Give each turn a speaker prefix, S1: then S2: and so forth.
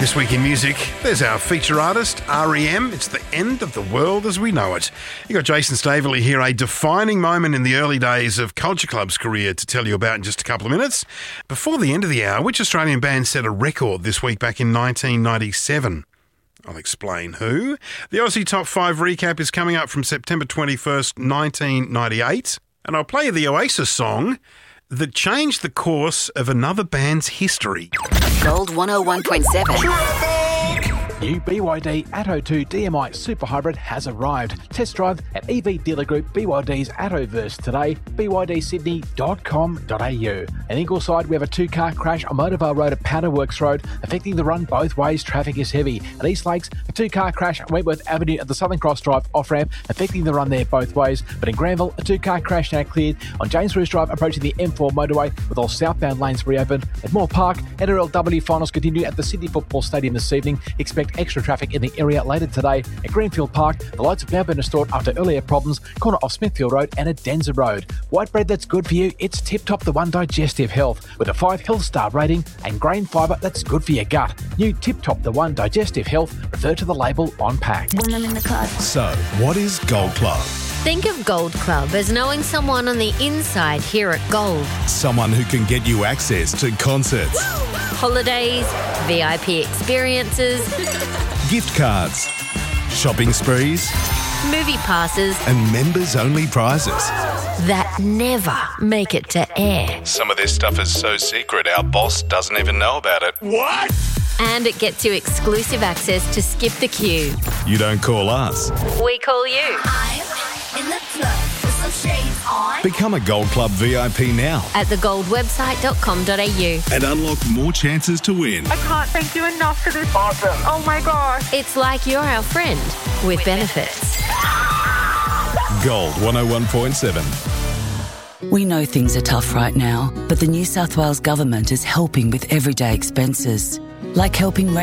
S1: This week in music, there's our feature artist, R.E.M. It's the end of the world as we know it. You got Jason Staveley here, a defining moment in the early days of Culture Club's career to tell you about in just a couple of minutes. Before the end of the hour, which Australian band set a record this week back in 1997? I'll explain who. The Aussie Top 5 recap is coming up from September 21st, 1998. And I'll play you the Oasis song that changed the course of another band's history.
S2: Gold 101.7.
S3: New BYD Atto 2 DMI Super Hybrid has arrived. Test drive at EV Dealer Group BYD's Attoverse today, bydsydney.com.au. In Ingleside, we have a two-car crash on Motorvale Road at Powderworks Road, affecting the run both ways. Traffic is heavy. At East Lakes, a two-car crash on Wentworth Avenue at the Southern Cross Drive off-ramp, affecting the run there both ways. But in Granville, a two-car crash now cleared on James Roos Drive approaching the M4 motorway with all southbound lanes reopened. At Moore Park, NRLW finals continue at the Sydney Football Stadium this evening. Expect extra traffic in the area later today. At Greenfield Park, the lights have now been restored after earlier problems, corner of Smithfield Road and at Denzer Road. White bread that's good for you, it's Tip Top the One Digestive Health with a 5 health star rating and grain fibre that's good for your gut. New Tip Top the One Digestive Health, refer to the label on pack.
S4: When I'm in the club.
S5: So, what is Gold Club?
S6: Think of Gold Club as knowing someone on the inside here at Gold.
S5: Someone who can get you access to concerts,
S6: Holidays, VIP experiences,
S5: gift cards, shopping sprees,
S6: movie passes
S5: and members-only prizes.
S6: that never make it to air.
S5: Some of this stuff is so secret our boss doesn't even know about it. What?
S6: And it gets you exclusive access to Skip the Queue.
S5: You don't call us.
S6: We call you.
S4: I'm in the club with some shades on.
S5: Become a Gold Club VIP now
S6: At thegoldwebsite.com.au.
S5: and unlock more chances to win.
S7: I can't thank you enough for this. Awesome. Oh my gosh.
S6: It's like you're our friend with benefits.
S5: Gold 101.7.
S2: We know things are tough right now, but the New South Wales Government is helping with everyday expenses, like helping